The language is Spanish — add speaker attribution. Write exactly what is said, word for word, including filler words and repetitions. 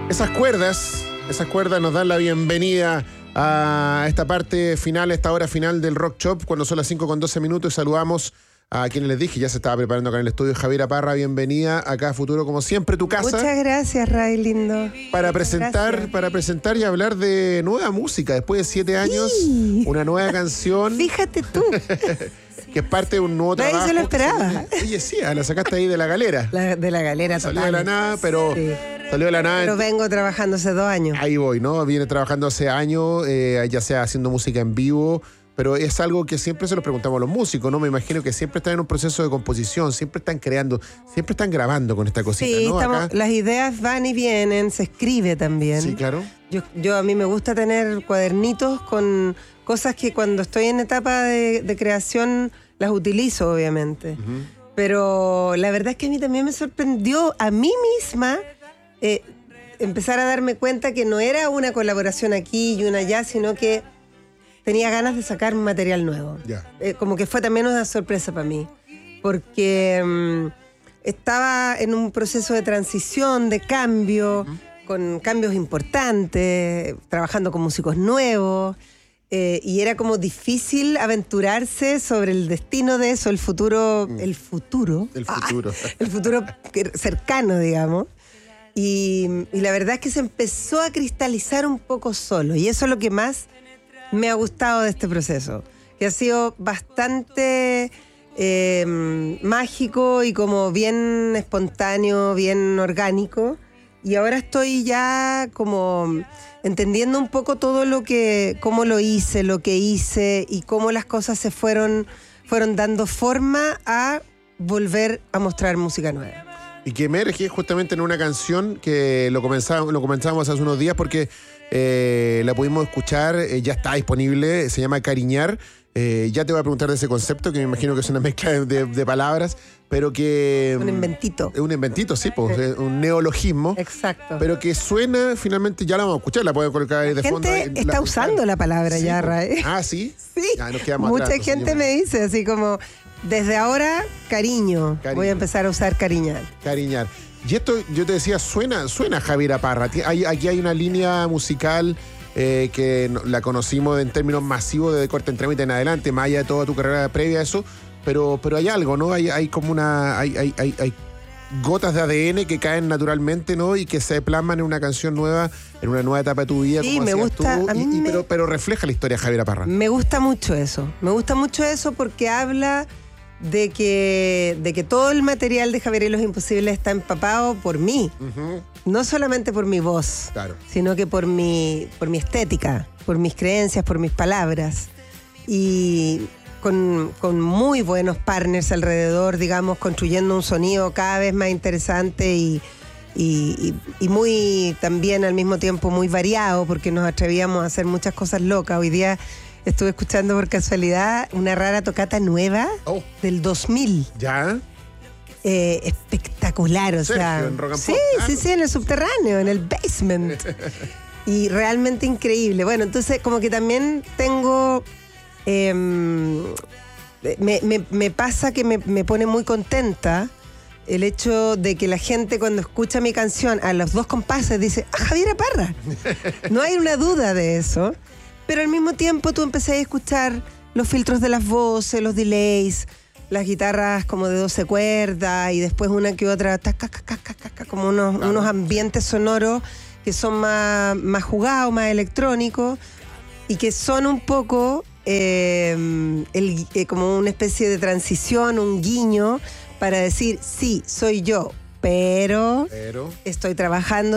Speaker 1: Esas cuerdas, esas cuerdas nos dan la bienvenida a esta parte final, a esta hora final del Rock Shop, cuando son las cinco con doce minutos, y saludamos a quienes les dije, ya se estaba preparando acá en el estudio. Javiera Parra, bienvenida acá a Futuro, como siempre, tu casa.
Speaker 2: Muchas gracias, Ray, lindo.
Speaker 1: Para presentar,
Speaker 2: Gracias.
Speaker 1: para presentar y hablar de nueva música, después de siete años,
Speaker 2: Sí.
Speaker 1: una nueva canción.
Speaker 2: Fíjate tú.
Speaker 1: Que es parte de un nuevo
Speaker 2: Nadie
Speaker 1: trabajo.
Speaker 2: se lo esperaba.
Speaker 1: Que se- Oye, sí, la sacaste ahí de la galera.
Speaker 2: La, de la galera
Speaker 1: Salió
Speaker 2: total.
Speaker 1: de la nada, pero
Speaker 2: Sí.
Speaker 1: salió de la nada.
Speaker 2: Pero vengo trabajando hace dos años.
Speaker 1: Ahí voy, ¿no? Viene trabajando hace años, eh, ya sea haciendo música en vivo, pero es algo que siempre se lo preguntamos a los músicos, ¿no? Me imagino que siempre están en un proceso de composición, siempre están creando, siempre están grabando con esta cosita,
Speaker 2: Sí,
Speaker 1: ¿no?
Speaker 2: estamos-
Speaker 1: Acá.
Speaker 2: las ideas van y vienen, se escribe también.
Speaker 1: Sí, claro.
Speaker 2: Yo, yo a mí me gusta tener cuadernitos con cosas que cuando estoy en etapa de, de creación las utilizo, obviamente.
Speaker 1: Ujú.
Speaker 2: Pero la verdad es que a mí también me sorprendió a mí misma eh, empezar a darme cuenta que no era una colaboración aquí y una allá, sino que tenía ganas de sacar material nuevo.
Speaker 1: Ya.
Speaker 2: Eh, como que fue también una sorpresa para mí, porque mm, estaba en un proceso de transición, de cambio, con cambios importantes, trabajando con músicos nuevos, eh, y era como difícil aventurarse sobre el destino de eso, el futuro, el futuro,
Speaker 1: El futuro.
Speaker 2: Ah, el futuro que- cercano, digamos. Y, y la verdad es que se empezó a cristalizar un poco solo, y eso es lo que más me ha gustado de este proceso, que ha sido bastante eh, mágico y como bien espontáneo, bien orgánico. Y ahora estoy ya como entendiendo un poco todo lo que, cómo lo hice, lo que hice y cómo las cosas se fueron, fueron dando forma a volver a mostrar música nueva.
Speaker 1: Y que emerge justamente en una canción que lo comenzamos, lo comenzamos hace unos días porque eh, la pudimos escuchar, eh, ya está disponible, se llama Cariñar. Eh, ya te voy a preguntar de ese concepto, que me imagino que es una mezcla de, de- de palabras, pero que...
Speaker 2: Un inventito.
Speaker 1: Es un inventito, sí, pues, es un neologismo.
Speaker 2: Exacto.
Speaker 1: Pero que suena, finalmente, ya la vamos a escuchar, la pueden colocar ahí de
Speaker 2: La
Speaker 1: fondo.
Speaker 2: gente
Speaker 1: ahí,
Speaker 2: está
Speaker 1: la-
Speaker 2: usando la palabra
Speaker 1: Sí,
Speaker 2: ya,
Speaker 1: pues.
Speaker 2: Ray.
Speaker 1: Ah, ¿sí?
Speaker 2: Sí.
Speaker 1: Ya, nos quedamos
Speaker 2: Mucha
Speaker 1: atrás, entonces,
Speaker 2: gente
Speaker 1: yo-
Speaker 2: me dice así como, desde ahora, cariño.
Speaker 1: Cariño.
Speaker 2: Voy a empezar a usar cariñar.
Speaker 1: Cariñar. Y esto, yo te decía, suena, suena a Javiera Parra. Ti- hay- aquí hay una línea musical eh, que no- la conocimos en términos masivos de corte en trámite en adelante, más allá de toda tu carrera previa a eso, pero, pero hay algo, ¿no? Hay, hay como una... Hay, hay, hay, hay gotas de A D N que caen naturalmente, ¿no? Y que se plasman en una canción nueva, en una nueva etapa de tu vida.
Speaker 2: Sí,
Speaker 1: como
Speaker 2: me
Speaker 1: hacías
Speaker 2: gusta,
Speaker 1: tú,
Speaker 2: a
Speaker 1: y-
Speaker 2: mí
Speaker 1: y-
Speaker 2: me-
Speaker 1: pero, pero refleja la historia de Javiera Parra.
Speaker 2: Me gusta mucho eso. Me gusta mucho eso porque habla de que, de que todo el material de Javier y los Imposibles está empapado por mí.
Speaker 1: Ujú,
Speaker 2: No solamente por mi voz,
Speaker 1: claro.
Speaker 2: sino que por mi, por mi estética, por mis creencias, por mis palabras. Y con, con muy buenos partners alrededor, digamos, construyendo un sonido cada vez más interesante y, y, y- y muy también al mismo tiempo muy variado, porque nos atrevíamos a hacer muchas cosas locas. Hoy día estuve escuchando por casualidad una rara tocata nueva
Speaker 1: Oh,
Speaker 2: del dos mil.
Speaker 1: ¿ya?
Speaker 2: Eh, espectacular, o
Speaker 1: Sergio,
Speaker 2: sea.
Speaker 1: en Rock and
Speaker 2: sí,
Speaker 1: Pop,
Speaker 2: sí,
Speaker 1: claro.
Speaker 2: sí, en el subterráneo, en el basement. Y realmente increíble. Bueno, entonces como que también tengo... eh, me, me- me pasa que me, me pone muy contenta el hecho de que la gente cuando escucha mi canción a los dos compases dice, ¡ah, Javiera Parra! No hay una duda de eso. Pero al mismo tiempo tú empecé a escuchar los filtros de las voces, los delays, las guitarras como de doce cuerdas y después una que otra, taca, caca, caca, caca, como unos,
Speaker 1: Claro.
Speaker 2: unos ambientes sonoros que son más, más jugados, más electrónicos y que son un poco eh, el- eh, como una especie de transición, un guiño para decir, sí, soy yo, pero
Speaker 1: Pero...
Speaker 2: estoy trabajando